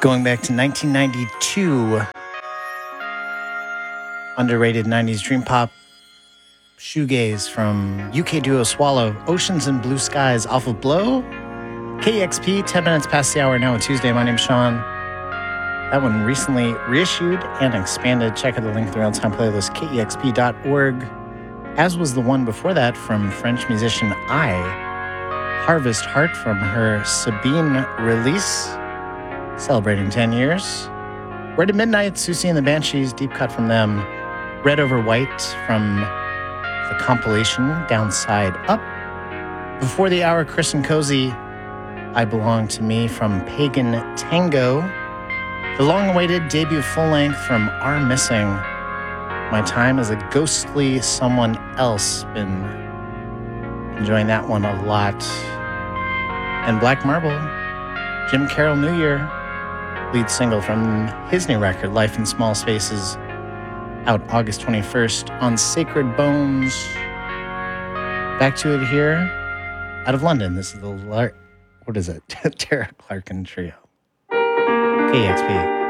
Going back to 1992, underrated 90s dream pop shoegaze from UK duo Swallow, Oceans and Blue Skies off of Blow. KEXP, 10 minutes past the hour now on Tuesday. My name's Sean. That one recently reissued and expanded. Check out the link to the real-time playlist, kexp.org. As was the one before that from French musician Harvest Heart from her Sabine release, celebrating 10 years. Right at Midnight, Susie and the Banshees, deep cut from them. Red Over White from the compilation Downside Up. Before the hour, Chris and Cozy, I Belong to Me from Pagan Tango. The long-awaited debut full-length from Are Missing, My Time as a Ghostly Someone Else. Been enjoying that one a lot. And Black Marble, Jim Carroll New Year, lead single from his new record, Life in Small Spaces, out August 21st on Sacred Bones. Back to it here out of London. This is the, Tara Clarkin Trio. KEXP.